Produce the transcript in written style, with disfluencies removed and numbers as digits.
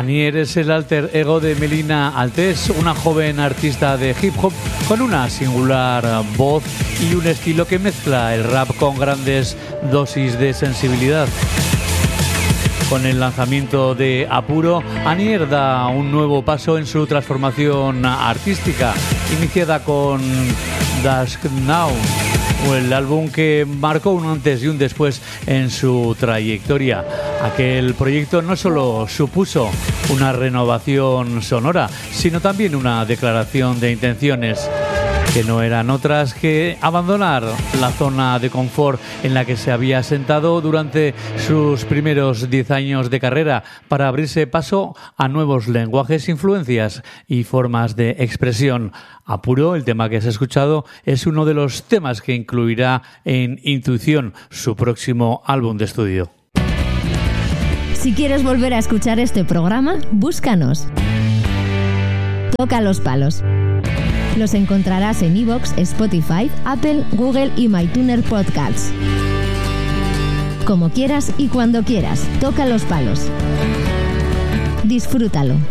Anier es el alter ego de Melina Altés, una joven artista de hip hop con una singular voz y un estilo que mezcla el rap con grandes dosis de sensibilidad. Con el lanzamiento de Apuro, Anier da un nuevo paso en su transformación artística, iniciada con Dusk Now, el álbum que marcó un antes y un después en su trayectoria. Aquel proyecto no solo supuso una renovación sonora, sino también una declaración de intenciones, que no eran otras que abandonar la zona de confort en la que se había asentado durante sus primeros 10 años de carrera para abrirse paso a nuevos lenguajes, influencias y formas de expresión. Apuro, el tema que has escuchado, es uno de los temas que incluirá en Intuición, su próximo álbum de estudio. Si quieres volver a escuchar este programa, búscanos. Toca los palos. Los encontrarás en iVoox, Spotify, Apple, Google y MyTuner Podcasts. Como quieras y cuando quieras, toca los palos. Disfrútalo.